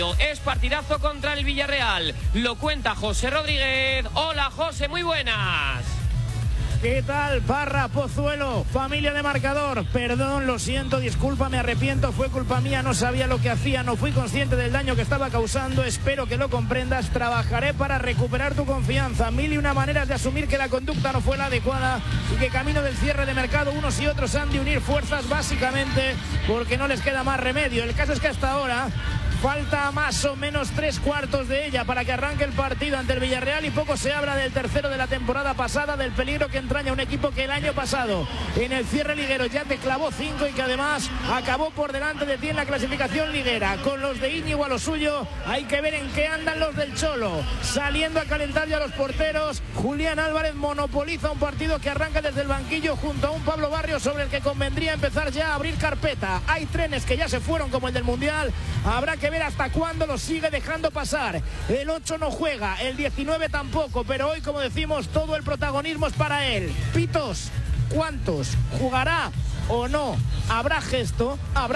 Es partidazo contra el Villarreal. Lo cuenta José Rodríguez. Hola, José, muy buenas. ¿Qué tal, Parra, Pozuelo, familia de Marcador? Perdón, lo siento, disculpa, me arrepiento, fue culpa mía, no sabía lo que hacía, no fui consciente del daño que estaba causando, espero que lo comprendas, trabajaré para recuperar tu confianza. Mil y una maneras de asumir que la conducta no fue la adecuada y que camino del cierre de mercado unos y otros han de unir fuerzas básicamente porque no les queda más remedio. El caso es que hasta ahora falta más o menos 3/4 de ella para que arranque el partido ante el Villarreal y poco se habla del tercero de la temporada pasada, del peligro que entraña un equipo que el año pasado en el cierre liguero ya te clavó 5 y que además acabó por delante de ti en la clasificación liguera. Con los de Íñigo a lo suyo, hay que ver en qué andan los del Cholo. Saliendo a calentar ya los porteros, Julián Álvarez monopoliza un partido que arranca desde el banquillo junto a un Pablo Barrios sobre el que convendría empezar ya a abrir carpeta. Hay trenes que ya se fueron como el del Mundial, habrá que ver hasta cuándo lo sigue dejando pasar. El 8 no juega, el 19 tampoco, pero hoy, como decimos, todo el protagonismo es para él. Pitos, ¿cuántos? ¿Jugará o no? ¿Habrá gesto? ¿Habrá